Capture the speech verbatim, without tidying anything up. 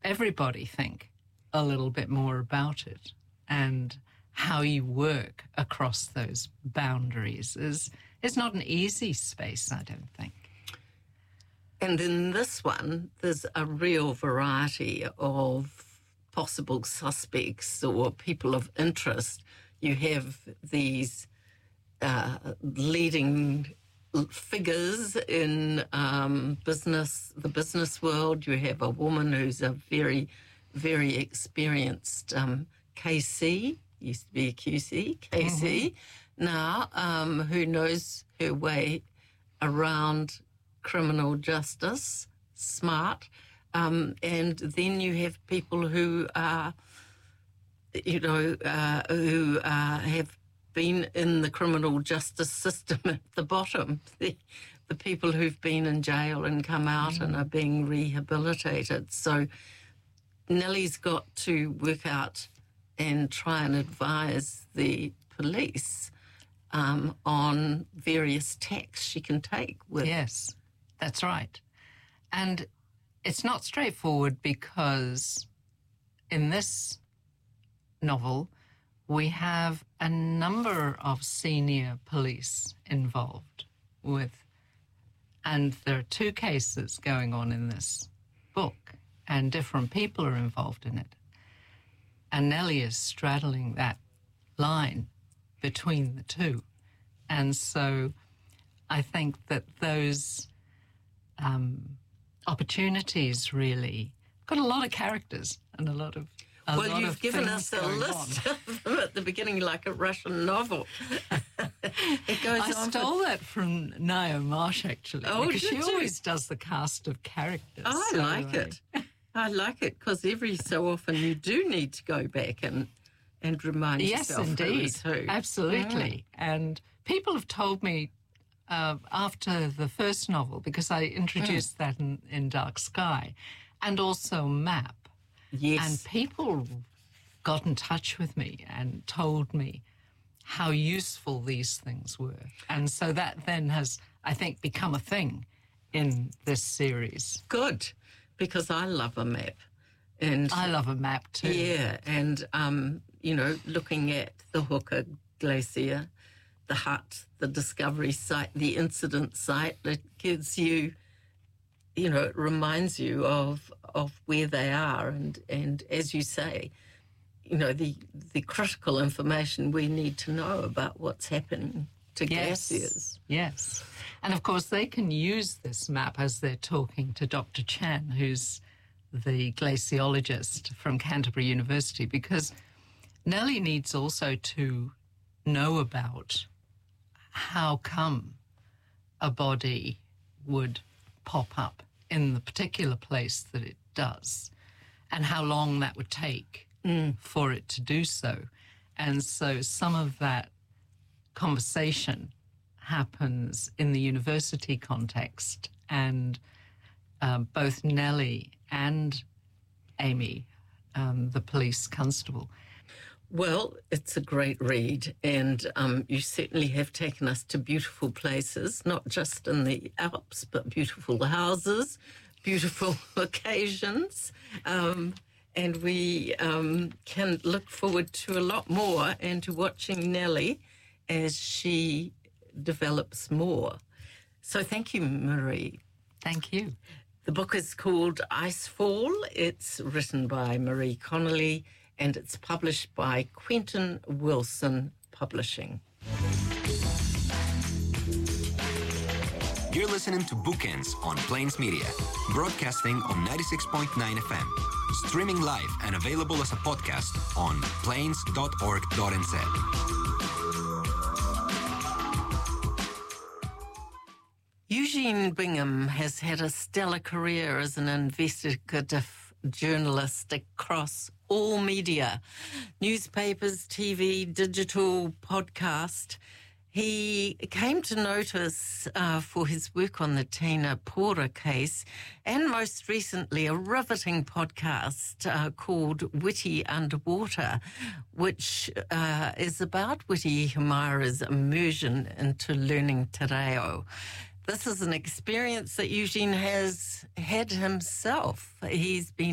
everybody think a little bit more about it, and how you work across those boundaries is is not an easy space, I don't think. And in this one, there's a real variety of possible suspects or people of interest. You have these uh, leading figures in um, business, the business world. You have a woman who's a very, very experienced um, K C, used to be a Q C, K C, mm-hmm. now, um, who knows her way around criminal justice, smart. Um, and then you have people who are, you know, uh, who uh, have been in the criminal justice system at the bottom, the, the people who've been in jail and come out mm. and are being rehabilitated. So Nellie's got to work out and try and advise the police um, on various tacks she can take with. Yes, that's right. And it's not straightforward because in this novel, we have a number of senior police involved with, and there are two cases going on in this book, and different people are involved in it. And Nellie is straddling that line between the two. And so I think that those um, opportunities really got a lot of characters and a lot of a well, lot you've of given us a list of them at the beginning, like a Russian novel. It goes I on. I stole that from Ngaio Marsh, actually, oh, because she you? always does the cast of characters. I so like I... it. I like it because every so often you do need to go back and and remind yes, yourself indeed. who is who. Absolutely. Mm. And people have told me uh, after the first novel, because I introduced mm. that in, in Dark Sky, and also Map. Yes. And people got in touch with me and told me how useful these things were. And so that then has, I think, become a thing in this series. Good, because I love a map. And I love a map too. Yeah, and, um, you know, looking at the Hooker Glacier, the hut, the discovery site, the incident site, it gives you, you know, it reminds you of of where they are. And, and as you say, you know, the, the critical information we need to know about what's happening to yes. glaciers. Yes. And, of course, they can use this map as they're talking to Doctor Chan, who's the glaciologist from Canterbury University, because Nellie needs also to know about how come a body would pop up in the particular place that it does, and how long that would take mm. for it to do so. And so some of that conversation happens in the university context, and uh, both Nellie and Amy, um, the police constable. Well, it's a great read, and um, you certainly have taken us to beautiful places, not just in the Alps, but beautiful houses, beautiful occasions, um, and we um, can look forward to a lot more and to watching Nellie as she develops more. So thank you, Marie. Thank you. The book is called Icefall. It's written by Marie Connolly, and it's published by Quentin Wilson Publishing. You're listening to Bookends on Plains Media, broadcasting on ninety-six point nine F M, streaming live and available as a podcast on plains dot org dot n z. Eugene Bingham has had a stellar career as an investigative journalist across all media, newspapers, T V, digital, podcast. He came to notice uh, for his work on the Tina Porter case, and most recently a riveting podcast uh, called Witi Underwater, which uh, is about Witi Humaira's immersion into learning te reo. This is an experience that Eugene has had himself. He's been